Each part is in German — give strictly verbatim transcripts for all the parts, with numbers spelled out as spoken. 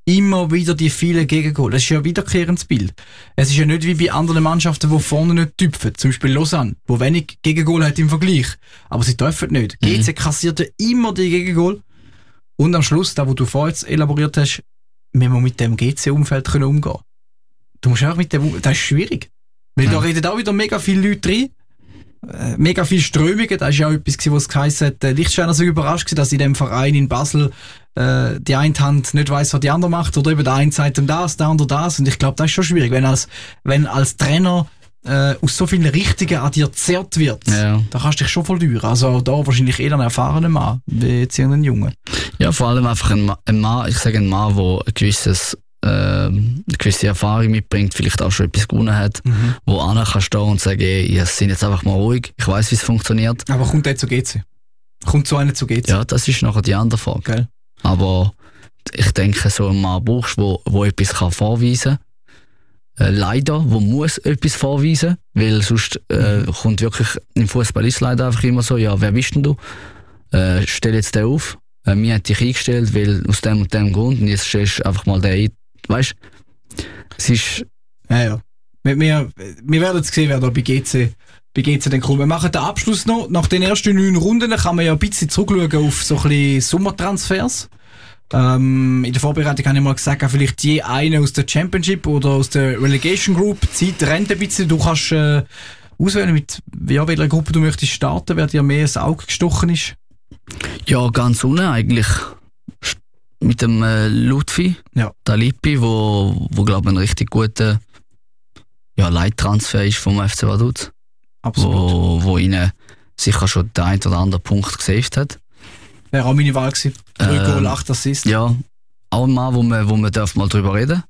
immer wieder die vielen Gegengol. Das ist ja ein wiederkehrendes Bild. Es ist ja nicht wie bei anderen Mannschaften, die vorne nicht tüpfen. Zum Beispiel Lausanne, wo wenig Gegengol hat im Vergleich. Aber sie dürfen nicht. Mhm. G C kassiert ja immer die Gegengol. Und am Schluss, da wo du vorher jetzt elaboriert hast, müssen wir mit dem G C-Umfeld umgehen können. Du musst auch mit dem, das ist schwierig. Weil ja. da reden auch wieder mega viele Leute rein. Äh, mega viele Strömungen. Das war ja auch etwas, was geheißen hat, äh, Lichtsteiner so überrascht gewesen, dass in dem Verein in Basel äh, die eine Hand nicht weiss, was die andere macht. Oder eben der eine sagt ihm das, der andere das. Und ich glaube, das ist schon schwierig. Wenn als, wenn als Trainer äh, aus so vielen Richtungen an dir zerrt wird, ja. da kannst du dich schon verlieren. Also da wahrscheinlich eher ein erfahrener Mann, wie jetzt irgendein Junge. Ja, vor allem einfach ein, Ma- ein Mann, ich sage ein Mann, der ein gewisses eine gewisse Erfahrung mitbringt, vielleicht auch schon etwas gewonnen hat, mhm. wo einer kann stehen und sagen, ey, ich bin jetzt einfach mal ruhig, ich weiss, wie es funktioniert. Aber kommt der zu G C? Kommt so einer zu G C? Ja, das ist nachher die andere Frage. Okay. Aber ich denke, so ein Mann brauchst, wo, wo etwas kann vorweisen kann. Äh, leider, wo muss etwas vorweisen, weil sonst äh, mhm. kommt wirklich, im Fußball ist leider einfach immer so, ja, wer bist denn du? Äh, stell jetzt den auf. Äh, mir hat dich eingestellt, weil aus dem und dem Grund, und jetzt stellst du einfach mal den ein. Weißt du, es ist... Ja, ja. Wir, wir, wir werden es sehen, wer da bei G C, bei G C dann kommt. Wir machen den Abschluss noch. Nach den ersten neun Runden kann man ja ein bisschen zurückschauen auf so ein bisschen Sommertransfers. Ähm, in der Vorbereitung habe ich mal gesagt, vielleicht je eine aus der Championship oder aus der Relegation Group. Die Zeit rennt ein bisschen. Du kannst äh, auswählen, mit ja, welcher Gruppe du möchtest starten, wer dir mehr ins Auge gestochen ist. Ja, ganz unten eigentlich. Mit dem äh, Lutfi, ja. der Lippi, wo, wo glaube ich ein richtig guter ja, Leittransfer ist vom F C Vaduz. Absolut. Wo, wo ihnen sicher schon den einen oder anderen Punkt gesaved hat. Wäre auch meine Wahl gewesen. Drei äh, Goal, acht Assists. Ja, auch ein Mann, wo man, wo man darf mal drüber reden.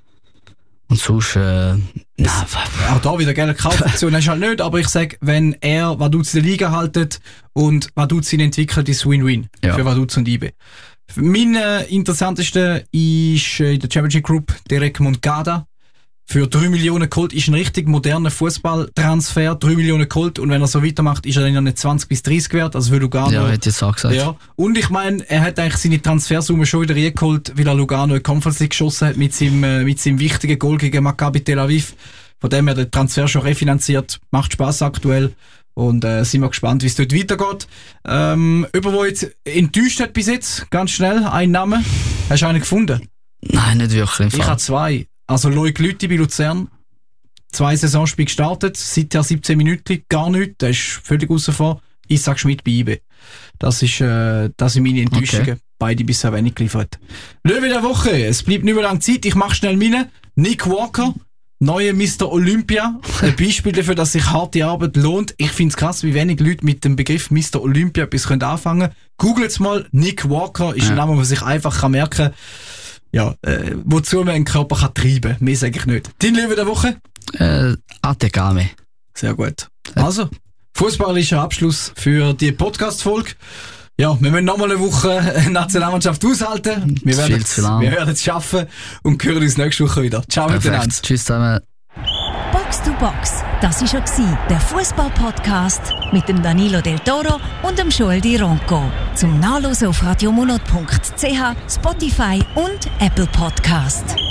Und sonst, äh, na, auch da wieder gerne Kaufoption hast du halt nicht, aber ich sage, wenn er Vaduz in der Liga haltet und Vaduz ihn entwickelt, ist Win-Win ja. für Vaduz und I B. Mein äh, interessantester ist äh, in der Championship Group Derek Moncada. Für drei Millionen geholt, ist ein richtig moderner Fußballtransfer. drei Millionen geholt, und wenn er so weitermacht, ist er dann ja nicht zwanzig bis dreißig wert, also will Lugano. Ja, hätte ich jetzt auch gesagt. Ja. Und ich meine, er hat eigentlich seine Transfersumme schon wieder reingeholt, weil er Lugano in Conference League geschossen hat mit seinem, äh, mit seinem wichtigen Goal gegen Maccabi Tel Aviv. Von dem her der Transfer schon refinanziert. Macht Spaß aktuell. Und äh, sind wir gespannt, wie es dort weitergeht. Ähm, über wo jetzt enttäuscht hat bis jetzt, ganz schnell, ein Name. Hast du einen gefunden? Nein, nicht wirklich. Ich habe zwei. Also Loic Lüthi bei Luzern. Zwei Saisonspiele gestartet, seither siebzehn Minuten, gar nichts. Der ist völlig außen vor. Isaac Schmidt bei I B. Das ist, äh, das sind meine Enttäuschungen. Okay. Beide bisher wenig geliefert. Löwe der Woche. Es bleibt nicht mehr lange Zeit. Ich mache schnell meine. Nick Walker. Neue Mister Olympia. Ein Beispiel dafür, dass sich harte Arbeit lohnt. Ich finde es krass, wie wenig Leute mit dem Begriff Mister Olympia etwas anfangen können. Googlet's mal. Nick Walker ist ja. ein Name, den man sich einfach kann merken kann. Ja, äh, wozu man einen Körper kann treiben kann. Mehr sage ich nicht. Dein Löwe der Woche? Äh, Ategame. Sehr gut. Also, fußballischer Abschluss für die Podcast-Folge. Ja, wir müssen nochmal eine Woche Nationalmannschaft aushalten. Wir werden es wir werden es schaffen und hören uns nächste Woche wieder. Ciao miteinander. Tschüss zusammen. Box to Box, das war schon der Fußball-Podcast mit dem Danilo Del Toro und dem Joel Di Ronco. Zum Nachlesen auf radiomonat punkt c h, Spotify und Apple Podcast.